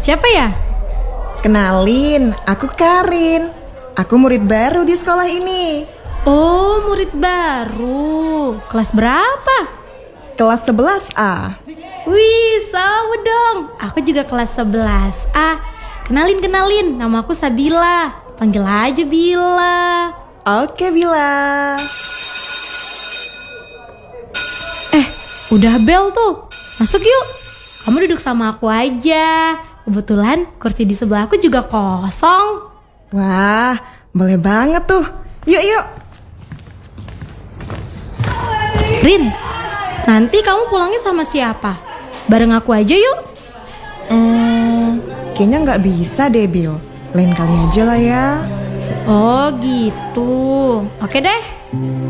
Siapa ya? Kenalin, aku Karin. Aku murid baru di sekolah ini. Oh, murid baru. Kelas berapa? Kelas 11A. Wih, sama dong. Aku juga kelas 11A. Kenalin. Nama aku Sabila. Panggil aja Bila. Oke, Bila. Udah bel tuh. Masuk yuk. Kamu duduk sama aku aja. Kebetulan kursi di sebelah aku juga kosong. Wah, boleh banget tuh. Yuk. Rin, nanti kamu pulangnya sama siapa? Bareng aku aja yuk. Kayaknya nggak bisa deh, Bil. Lain kali aja lah ya. Oh gitu. Oke deh.